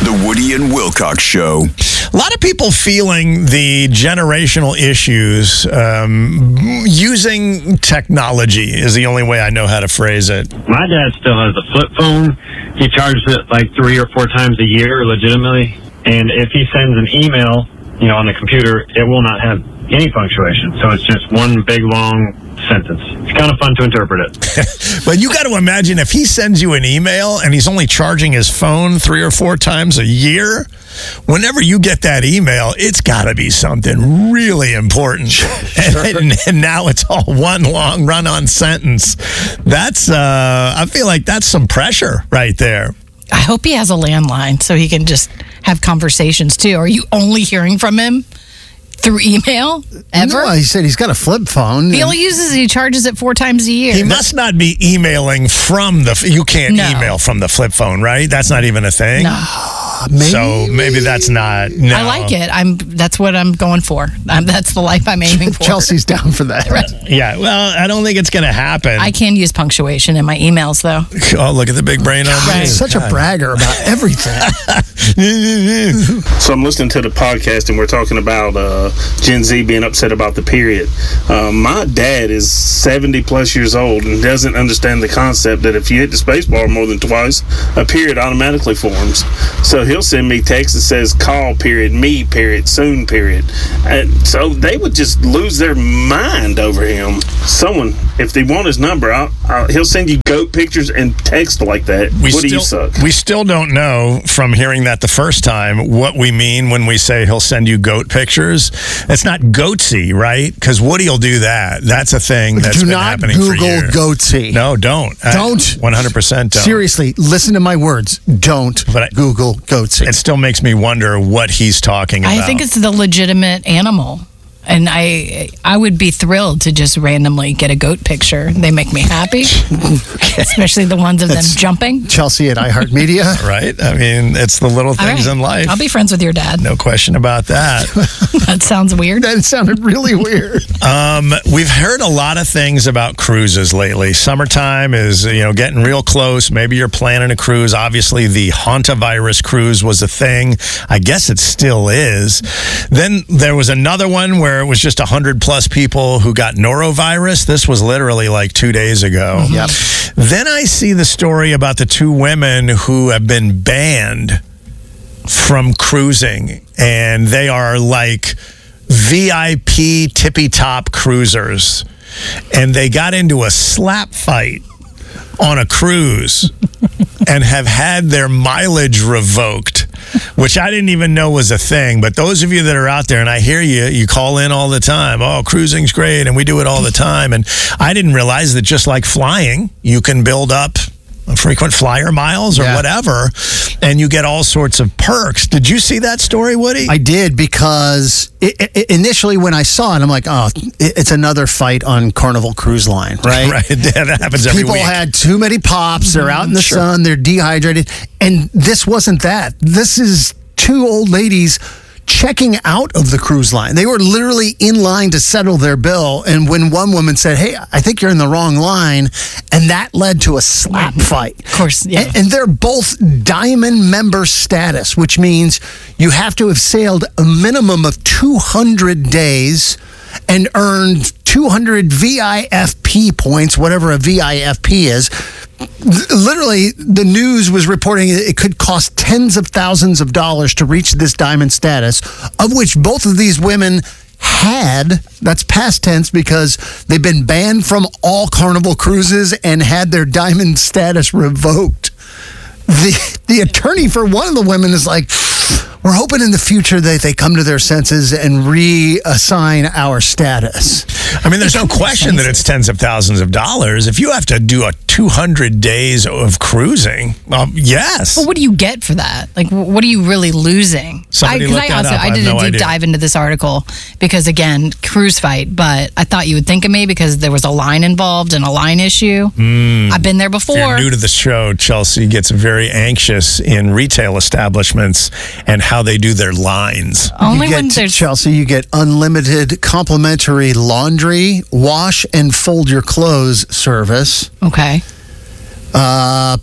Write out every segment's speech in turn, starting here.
The Woody and Wilcox Show. A lot of people feeling the generational issues. Using technology is the only way I know how to phrase it. My dad still has a flip phone. He charges it like 3 or 4 times a year, legitimately. And if he sends an email, on the computer, it will not have any punctuation. So it's just one big, long sentence. It's kind of fun to interpret it. But you got to imagine if he sends you an email and he's only charging his phone 3 or 4 times a year, whenever you get that email, it's got to be something really important. And now it's all one long run-on sentence. That's, I feel like that's some pressure right there. I hope he has a landline so he can just have conversations too. Are you only hearing from him through email ever? No, he said he's got a flip phone. He charges it 4 times a year. He must not be emailing from you can't email from the flip phone, right? That's not even a thing? No. Maybe. So maybe that's not. No. I like it. That's what I'm going for. That's the life I'm aiming for. Chelsea's down for that. Right. Yeah, well, I don't think it's going to happen. I can use punctuation in my emails, though. Oh, look at the big brain on me. He's such a bragger about everything. So I'm listening to the podcast and we're talking about Gen Z being upset about the period. My dad is 70 plus years old and doesn't understand the concept that if you hit the space bar more than twice, a period automatically forms. So he'll send me text that says call period, me period, soon period. And so they would just lose their mind over him. Someone, if they want his number, he'll send you goat pictures and text like that. You suck? We still don't know from hearing that the first time what we mean when we say he'll send you goat pictures. It's not goatsy, right? Because Woody will do that. That's a thing that's been happening for years. Do not Google goatsy. No, don't. Don't. 100% don't. Seriously, listen to my words. Don't Google goatsy. It still makes me wonder what he's talking about. I think it's the legitimate animal. And I would be thrilled to just randomly get a goat picture. They make me happy, especially the ones of them jumping. Chelsea at iHeartMedia. Right? I mean, it's the little things in life. I'll be friends with your dad. No question about that. That sounds weird. That sounded really weird. We've heard a lot of things about cruises lately. Summertime is, getting real close. Maybe you're planning a cruise. Obviously, the hantavirus cruise was a thing. I guess it still is. Then there was another one where it was just 100 plus people who got norovirus. This was literally like 2 days ago. Mm-hmm. Yep. Then I see the story about the 2 women who have been banned from cruising, and they are like VIP tippy top cruisers, and they got into a slap fight on a cruise and have had their mileage revoked, which I didn't even know was a thing. But those of you that are out there, and I hear you call in all the time, oh, cruising's great, and we do it all the time. And I didn't realize that just like flying, you can build up frequent flyer miles or whatever, and you get all sorts of perks. Did you see that story, Woody? I did, because initially when I saw it, I'm like, oh, it's another fight on Carnival Cruise Line, right? Right, that happens every week. People had too many pops, they're out in the sun, they're dehydrated, and this wasn't that. This is 2 old ladies checking out of the cruise line. They were literally in line to settle their bill, and when one woman said, hey, I think you're in the wrong line, and that led to a slap fight. Of course, yeah. And they're both Diamond member status, which means you have to have sailed a minimum of 200 days and earned 200 VIFP points, whatever a VIFP is. Literally, the news was reporting it could cost tens of thousands of dollars to reach this diamond status, of which both of these women had, that's past tense because they've been banned from all Carnival cruises and had their diamond status revoked. The attorney for one of the women is like, we're hoping in the future that they come to their senses and reassign our status. I mean, there's no question that it's tens of thousands of dollars. If you have to do a 200 days of cruising, yes. But what do you get for that? Like, what are you really losing? I did a deep dive into this article because, again, cruise fight, but I thought you would think of me because there was a line involved and a line issue. I've been there before. If you're new to the show, Chelsea gets very anxious in retail establishments and how they do their lines. Only when there's... Chelsea, you get unlimited complimentary laundry, wash, and fold your clothes service. Okay.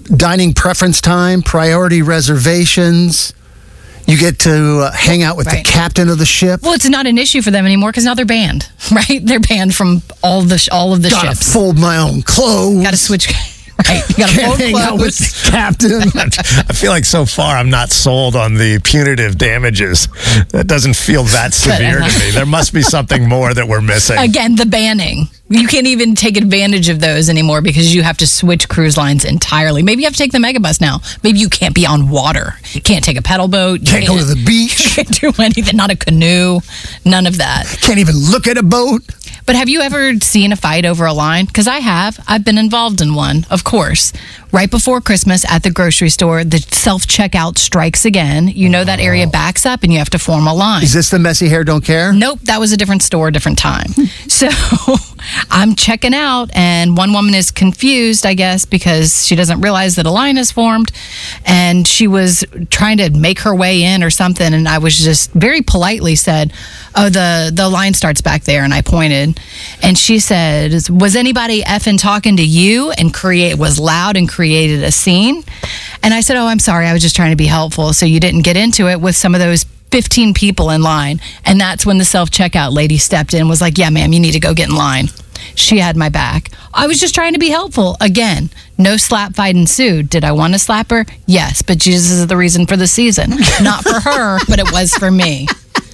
dining preference time, priority reservations. You get to hang out with the Right. captain of the ship. Well, it's not an issue for them anymore because now they're banned, right? They're banned from all of the Gotta ships. fold my own clothes. Got to switch. Right. You got to Can't fold hang out with clothes. the captain. I feel like so far I'm not sold on the punitive damages. That doesn't feel that severe to me. There must be something more that we're missing. Again, the banning. You can't even take advantage of those anymore because you have to switch cruise lines entirely. Maybe you have to take the megabus now. Maybe you can't be on water. You can't take a pedal boat. You Can't go to the beach. Can't do anything. Not a canoe. None of that. Can't even look at a boat. But have you ever seen a fight over a line? Because I have. I've been involved in one, of course. Right before Christmas at the grocery store, the self-checkout strikes again. You know that area backs up and you have to form a line. Is this the messy hair don't care? Nope, that was a different store, different time. So I'm checking out, and one woman is confused, I guess, because she doesn't realize that a line is formed, and she was trying to make her way in or something, and I was just very politely said, "Oh, the line starts back there," and I pointed, and she said, "Was anybody effing talking to you?" and was loud and created a scene. And I said, "Oh, I'm sorry, I was just trying to be helpful, so you didn't get into it with some of those 15 people in line." And that's when the self-checkout lady stepped in and was like, "Yeah, ma'am, you need to go get in line." She had my back. I was just trying to be helpful. Again, no slap fight ensued. Did I want to slap her? Yes, but Jesus is the reason for the season. Not for her, but it was for me.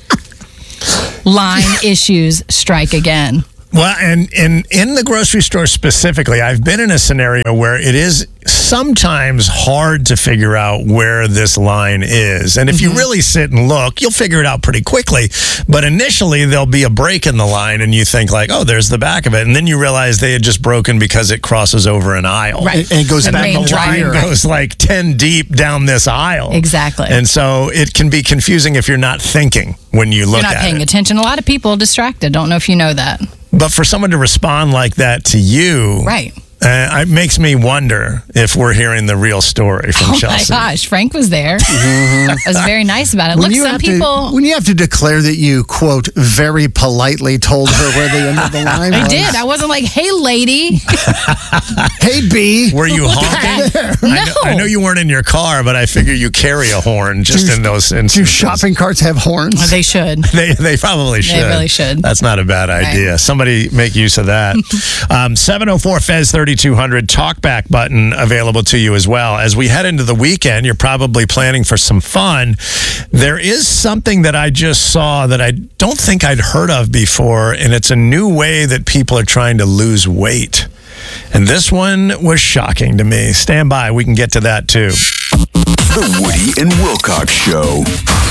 Line issues strike again. Well, and in the grocery store specifically, I've been in a scenario where it is sometimes hard to figure out where this line is. And if you really sit and look, you'll figure it out pretty quickly. But initially, there'll be a break in the line, and you think like, oh, there's the back of it. And then you realize they had just broken because it crosses over an aisle. Right. And it goes The back main to The line wire. goes like 10 deep down this aisle. Exactly. And so it can be confusing if you're not thinking when you look You're not at paying it. attention. A lot of people are distracted. Don't know if you know that. But for someone to respond like that to you, Right. It makes me wonder if we're hearing the real story from Oh Chelsea. my gosh, Frank was there. I was very nice about it. Look, some people. when you have to declare that you, quote, very politely told her where the end of the line was. I did. I wasn't like, "Hey, lady." Hey, B. Were you honking? No. I know you weren't in your car, but I figure you carry a horn just in those Do instances. shopping carts have horns? They should. They probably should. really should. That's not a bad idea. Somebody make use of that. 704 Fez 3200 talkback button available to you as well. As we head into the weekend, you're probably planning for some fun. There is something that I just saw that I don't think I'd heard of before, and it's a new way that people are trying to lose weight. And this one was shocking to me. Stand by. We can get to that too. The Woody and Wilcox Show.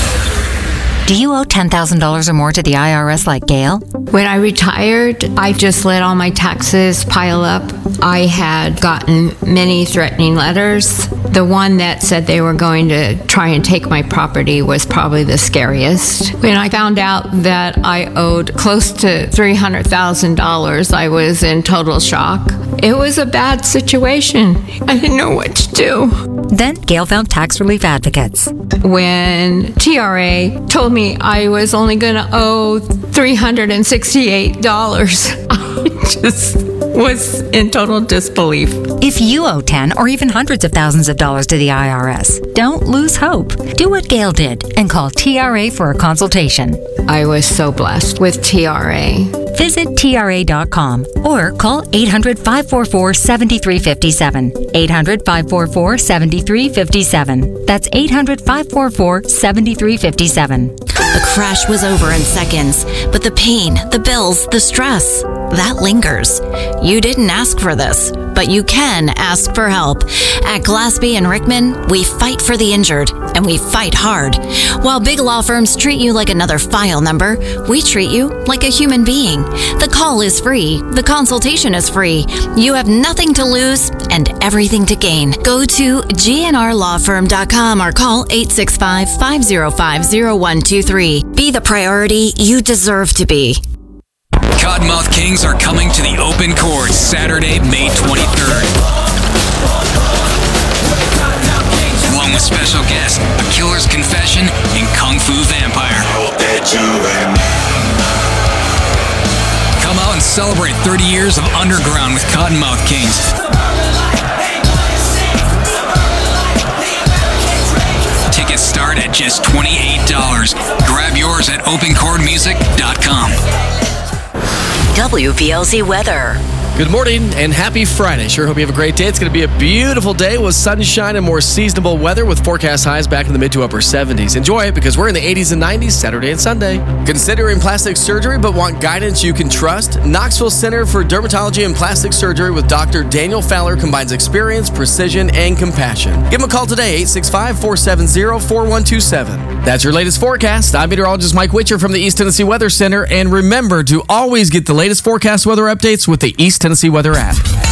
Do you owe $10,000 or more to the IRS like Gail? When I retired, I just let all my taxes pile up. I had gotten many threatening letters. The one that said they were going to try and take my property was probably the scariest. When I found out that I owed close to $300,000, I was in total shock. It was a bad situation. I didn't know what to do. Then Gail found tax relief advocates. When TRA told me I was only going to owe $368, I just was in total disbelief. If you owe 10 or even hundreds of thousands of dollars to the IRS, don't lose hope. Do what Gail did and call TRA for a consultation. I was so blessed with TRA. Visit TRA.com or call 800-544-7357. 800-544-7357. That's 800-544-7357. The crash was over in seconds, but the pain, the bills, the stress, that lingers. You didn't ask for this, but you can ask for help. At Glaspie and Rickman, we fight for the injured, and we fight hard. While big law firms treat you like another file number, we treat you like a human being. The call is free. The consultation is free. You have nothing to lose and everything to gain. Go to gnrlawfirm.com or call 865-505-0123. Be the priority you deserve to be. Cottonmouth Kings are coming to the open court Saturday, May 23rd. Along with special guests, A Killer's Confession and Kung Fu Vampire. Come out and celebrate 30 years of underground with Cottonmouth Kings. just $28. Grab yours at openchordmusic.com. WVLZ weather. Good morning and happy Friday. Sure hope you have a great day. It's going to be a beautiful day with sunshine and more seasonable weather with forecast highs back in the mid to upper 70s. Enjoy it because we're in the 80s and 90s Saturday and Sunday. Considering plastic surgery but want guidance you can trust? Knoxville Center for Dermatology and Plastic Surgery with Dr. Daniel Fowler combines experience, precision, and compassion. Give him a call today, 865-470-4127. That's your latest forecast. I'm meteorologist Mike Witcher from the East Tennessee Weather Center. And remember to always get the latest forecast weather updates with the East Tennessee Weather app.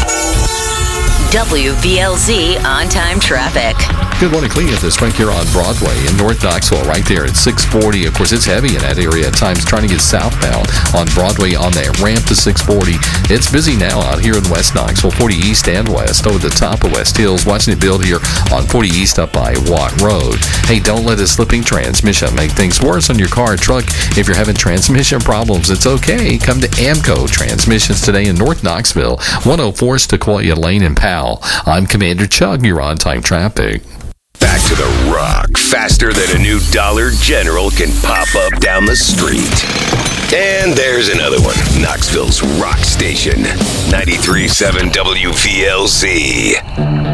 WVLZ on-time traffic. Good morning. Cleaning up this Frank here on Broadway in North Knoxville, right there at 640. Of course, it's heavy in that area at times trying to get southbound on Broadway on that ramp to 640. It's busy now out here in West Knoxville, 40 East and West, over the top of West Hills. Watching it build here on 40 East up by Watt Road. Hey, don't let a slipping transmission make things worse on your car or truck. If you're having transmission problems, it's okay. Come to Amco Transmissions today in North Knoxville, 104 Sequoia Lane in Powell. I'm Commander Chug. You're on-time traffic. Back to the rock, faster than a new Dollar General can pop up down the street. And there's another one, Knoxville's rock station, 93.7 WVLZ.